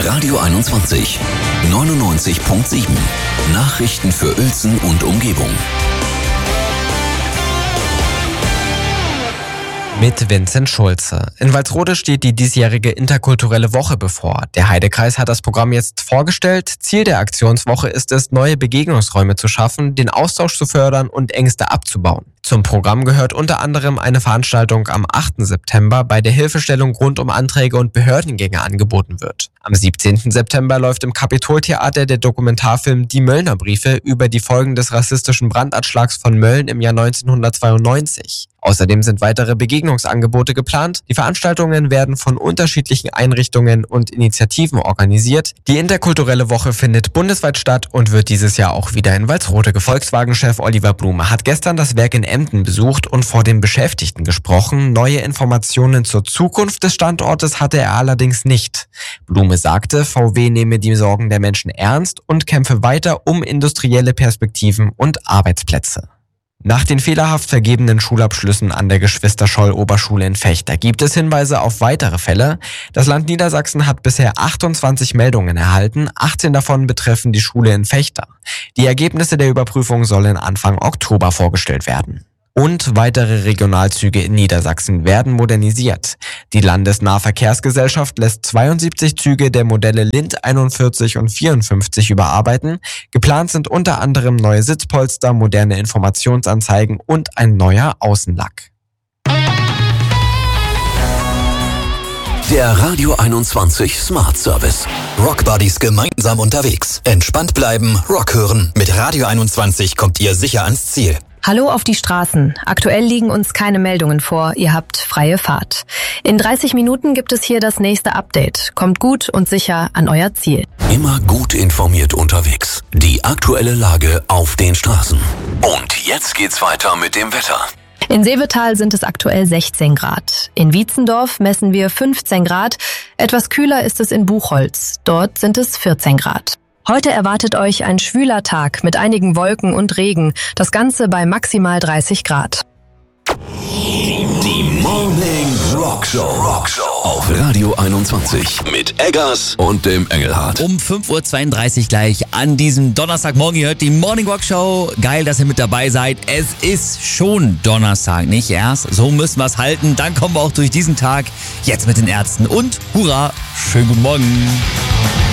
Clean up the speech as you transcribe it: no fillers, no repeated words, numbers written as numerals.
Radio 21, 99.7. Nachrichten für Uelzen und Umgebung. Mit Vincent Schulze. In Walsrode steht die diesjährige interkulturelle Woche bevor. Der Heidekreis hat das Programm jetzt vorgestellt. Ziel der Aktionswoche ist es, neue Begegnungsräume zu schaffen, den Austausch zu fördern und Ängste abzubauen. Zum Programm gehört unter anderem eine Veranstaltung am 8. September, bei der Hilfestellung rund um Anträge und Behördengänge angeboten wird. Am 17. September läuft im Kapitoltheater der Dokumentarfilm Die Möllner Briefe über die Folgen des rassistischen Brandanschlags von Mölln im Jahr 1992. Außerdem sind weitere Begegnungsangebote geplant. Die Veranstaltungen werden von unterschiedlichen Einrichtungen und Initiativen organisiert. Die interkulturelle Woche findet bundesweit statt und wird dieses Jahr auch wieder in Walsrode. Volkswagen-Chef Oliver Blume hat gestern das Werk in Emden besucht und vor den Beschäftigten gesprochen. Neue Informationen zur Zukunft des Standortes hatte er allerdings nicht. Blume sagte, VW nehme die Sorgen der Menschen ernst und kämpfe weiter um industrielle Perspektiven und Arbeitsplätze. Nach den fehlerhaft vergebenen Schulabschlüssen an der Geschwister-Scholl-Oberschule in Vechta gibt es Hinweise auf weitere Fälle. Das Land Niedersachsen hat bisher 28 Meldungen erhalten, 18 davon betreffen die Schule in Vechta. Die Ergebnisse der Überprüfung sollen Anfang Oktober vorgestellt werden. Und weitere Regionalzüge in Niedersachsen werden modernisiert. Die Landesnahverkehrsgesellschaft lässt 72 Züge der Modelle Lind 41 und 54 überarbeiten. Geplant sind unter anderem neue Sitzpolster, moderne Informationsanzeigen und ein neuer Außenlack. Der Radio 21 Smart Service. Rock Buddies gemeinsam unterwegs. Entspannt bleiben, Rock hören. Mit Radio 21 kommt ihr sicher ans Ziel. Hallo auf die Straßen. Aktuell liegen uns keine Meldungen vor. Ihr habt freie Fahrt. In 30 Minuten gibt es hier das nächste Update. Kommt gut und sicher an euer Ziel. Immer gut informiert unterwegs. Die aktuelle Lage auf den Straßen. Und jetzt geht's weiter mit dem Wetter. In Seevetal sind es aktuell 16 Grad. In Wietzendorf messen wir 15 Grad. Etwas kühler ist es in Buchholz. Dort sind es 14 Grad. Heute erwartet euch ein schwüler Tag mit einigen Wolken und Regen. Das Ganze bei maximal 30 Grad. Die Morning Rock Show auf Radio 21 mit Eggers und dem Engelhardt. Um 5.32 Uhr gleich an diesem Donnerstagmorgen. Ihr hört die Morning Rock Show. Geil, dass ihr mit dabei seid. Es ist schon Donnerstag, nicht erst. So müssen wir es halten. Dann kommen wir auch durch diesen Tag jetzt mit den Ärzten. Und hurra, schönen guten Morgen.